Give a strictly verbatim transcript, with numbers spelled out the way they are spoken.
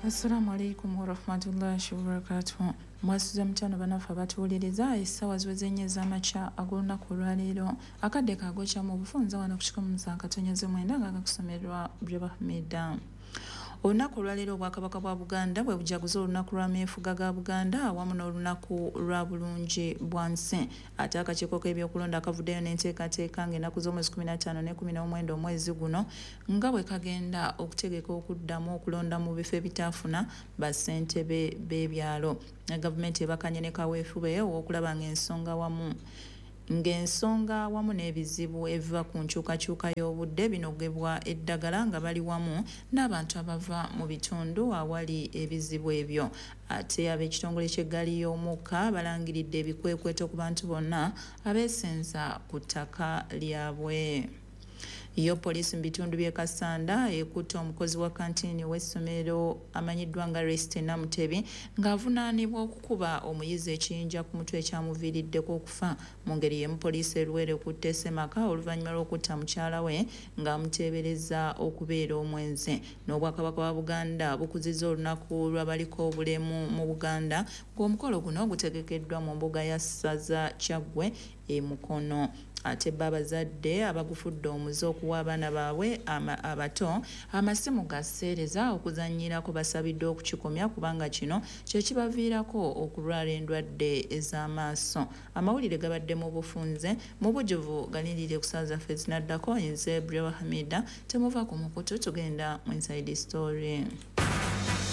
Assalamu alaikum warahmatullahi wabarakatuh. Mwasuza mchano banafu abatuwuliriza essaawa ziweze ennya ez'amakya ag'olunaku olwaleero akadde kaagokya mu bufunza wano ku kikumi katonnyeze mwenda nga gakusomerwa Breva Hamida. Olunaku olwaleero obwakabaka bwa Buganda bwe bujaguza olunaku lwa meefuga ga Buganda awamu n'olunaku lwa bulungi bwa nsi. Ate akakiiko k'ebyokulonda akavuddeyo n'enteekateeka ng'ennaku z'omwezi kumi na ttaano ne kumi n'omwenda omwezi guno nga bwe kagenda okutegeka okuddamu okulonda mu bifo ebitaafuna bassentebe b'ebyalo. Gavumenti ebakanye ne kaweefube ow'okulaba ng'ensonga wamu ng'ensonga wamu n'ebizibu ebiva ku nkyukakyuka y'obudde binogebwa eddagala nga bali wamu n'abantu abava mu bitundu awali ebizibu ebyo. Ate ab'ekitongole ky'eggaali y'omukka balangiridde ebikwekweto ku bantu bonna abeesenza ku ttaka lyabwe. Yo poliisi mu bitundu by'e Kasanda ekutte omukozi wa kantini w'essomero amanyiddwa nga Rest Namutebi ng'avunaanibwa okukuba omuyizi ekiyinja ku mutwe ekyamuviiriddeko okufa. Mu ngeri y'emu poliisi eruwere ekutte Ssemaka oluvannyuma lw'okutta mukyala we ng'amuteebereza okubeera omwenzi. N'Obwakabaka bwa Buganda bukuzizza olunaku lw'abaliko obulemu mu Buganda ng'omukolo guno gutegekeddwa mu mbuga ya ssaza Kyaggwe e Mukono. Ate babazadde abagufudde omuze okuwa abaana baabwe abato amasimu ga sseereza okuzannyirako basabiddwa okukikomya kubanga kino kye kibaviirako okulwala endwadde ez'amaaso. Amawulire gabadde mu bufunze mu bujjuvu ganirire ku ssaawa zaffe zinaddako nze Breva Hamida temuva ku mukutu tugenda mu inside story.